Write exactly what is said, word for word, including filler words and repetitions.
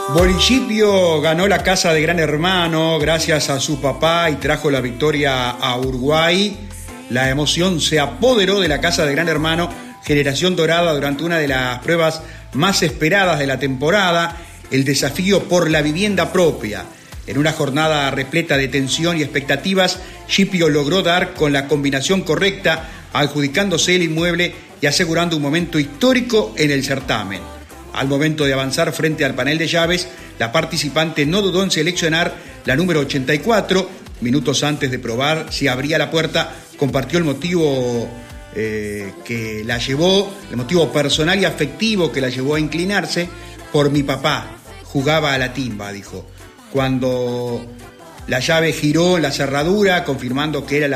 Bolillipio ganó la casa de Gran Hermano gracias a su papá y trajo la victoria a Uruguay. La emoción se apoderó de la casa de Gran Hermano, generación dorada, durante una de las pruebas más esperadas de la temporada, el desafío por la vivienda propia. En una jornada repleta de tensión y expectativas, Shipio logró dar con la combinación correcta, adjudicándose el inmueble y asegurando un momento histórico en el certamen. Al momento de avanzar frente al panel de llaves, la participante no dudó en seleccionar la número ochenta y cuatro. Minutos antes de probar si abría la puerta, compartió el motivo eh, que la llevó, el motivo personal y afectivo que la llevó a inclinarse. Por mi papá, jugaba a la timba, dijo. Cuando la llave giró en la cerradura, confirmando que era la